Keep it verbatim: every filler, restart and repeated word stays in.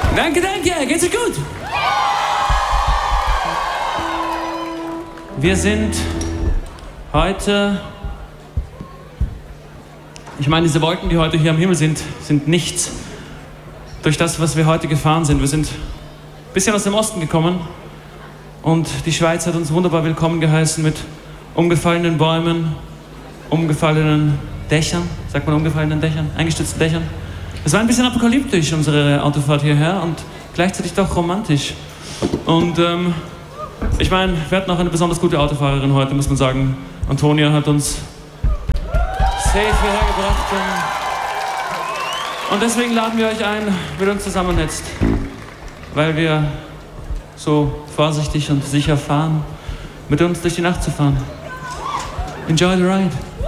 Danke, danke, geht's euch gut? Wir sind heute... Ich meine, diese Wolken, die heute hier am Himmel sind, sind nichts durch das, was wir heute gefahren sind. Wir sind ein bisschen aus dem Osten gekommen und die Schweiz hat uns wunderbar willkommen geheißen mit umgefallenen Bäumen, umgefallenen Dächern, sagt man umgefallenen Dächern, eingestürzten Dächern. Es war ein bisschen apokalyptisch, unsere Autofahrt hierher, und gleichzeitig doch romantisch. Und ähm, ich meine, wir hatten auch eine besonders gute Autofahrerin heute, muss man sagen. Antonia hat uns safe hierher gebracht. Und deswegen laden wir euch ein, mit uns zusammen jetzt, weil wir so vorsichtig und sicher fahren, mit uns durch die Nacht zu fahren. Enjoy the ride.